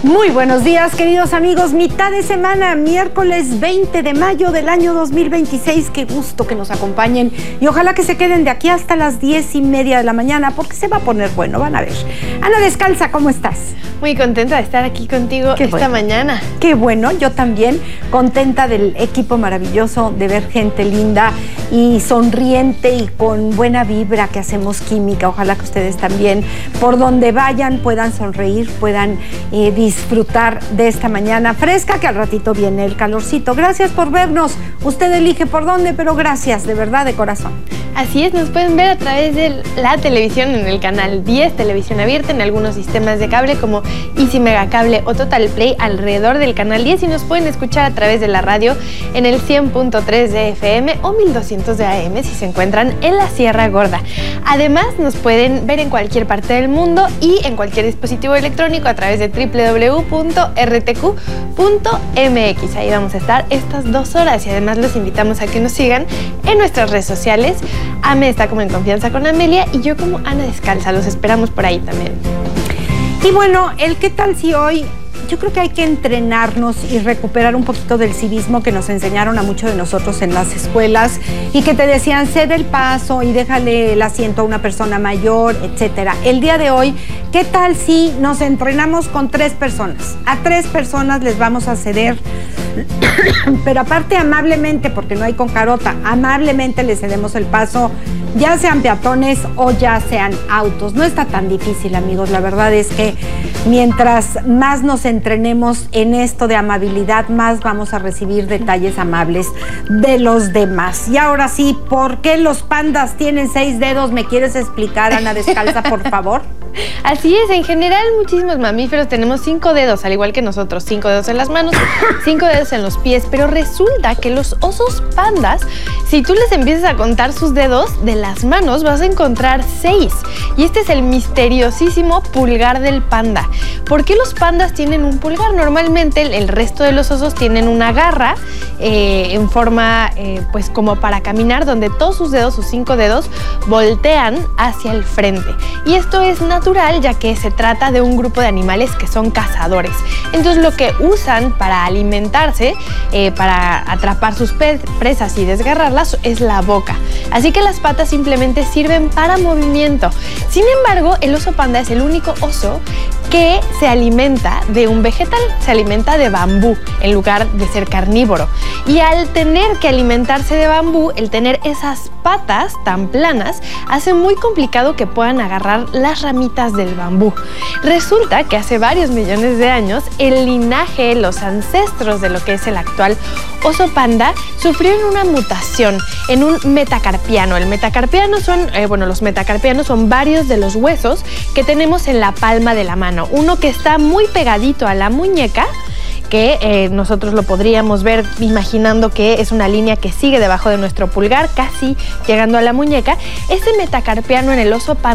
Muy buenos días, queridos amigos. Mitad de semana, miércoles 20 de mayo del año 2026. Qué gusto que nos acompañen y ojalá que se queden de aquí hasta las 10:30 de la mañana porque se va a poner bueno, van a ver. Ana Descalza, ¿cómo estás? Muy contenta de estar aquí contigo esta mañana. Qué bueno, yo también contenta del equipo maravilloso, de ver gente linda y sonriente y con buena vibra, que hacemos química. Ojalá que ustedes también, por donde vayan, puedan sonreír, puedan disfrutar de esta mañana fresca, que al ratito viene el calorcito. Gracias por vernos. Usted elige por dónde, pero gracias, de verdad, de corazón. Así es, nos pueden ver a través de la televisión en el canal 10, televisión abierta, en algunos sistemas de cable como Easy Megacable o Total Play alrededor del canal 10, y nos pueden escuchar a través de la radio en el 100.3 de FM o 1200 de AM si se encuentran en la Sierra Gorda. Además, nos pueden ver en cualquier parte del mundo y en cualquier dispositivo electrónico a través de www.rtq.mx. Ahí vamos a estar estas 2 horas y además los invitamos a que nos sigan en nuestras redes sociales. Ame está como En Confianza con Amelia y yo como Ana Descalza. Los esperamos por ahí también. Y bueno, el qué tal si hoy, yo creo que hay que entrenarnos y recuperar un poquito del civismo que nos enseñaron a muchos de nosotros en las escuelas y que te decían cede el paso y déjale el asiento a una persona mayor, etcétera. El día de hoy, ¿qué tal si nos entrenamos con 3 personas? A 3 personas les vamos a ceder, pero aparte amablemente, porque no hay con carota, amablemente les cedemos el paso, ya sean peatones o ya sean autos. No está tan difícil, amigos. La verdad es que mientras más nos entrenemos en esto de amabilidad, más vamos a recibir detalles amables de los demás. Y ahora sí, ¿por qué los pandas tienen 6 dedos? ¿Me quieres explicar, Ana Descalza, por favor? Así es, en general muchísimos mamíferos tenemos 5 dedos, al igual que nosotros, 5 dedos en las manos, 5 dedos en los pies, pero resulta que los osos pandas, si tú les empiezas a contar sus dedos de las manos, vas a encontrar 6. Y este es el misteriosísimo pulgar del panda. ¿Por qué los pandas tienen un pulgar? Normalmente el resto de los osos tienen una garra en forma, pues como para caminar, donde todos sus dedos, sus 5 dedos, voltean hacia el frente. Y esto es natural, ya que se trata de un grupo de animales que son cazadores. Entonces lo que usan para alimentarse, para atrapar sus presas y desgarrarlas, es la boca. Así que las patas simplemente sirven para movimiento. Sin embargo, el oso panda es el único oso que se alimenta de un vegetal, se alimenta de bambú en lugar de ser carnívoro. Y al tener que alimentarse de bambú, el tener esas patas tan planas, hace muy complicado que puedan agarrar las ramitas del bambú. Resulta que hace varios millones de años, el linaje, los ancestros de lo que es el actual oso panda, sufrieron una mutación en un metacarpiano. El metacarpiano son, los metacarpianos son varios de los huesos que tenemos en la palma de la mano. Uno que está muy pegadito a la muñeca, que nosotros lo podríamos ver imaginando que es una línea que sigue debajo de nuestro pulgar, casi llegando a la muñeca. Ese metacarpiano en el oso panda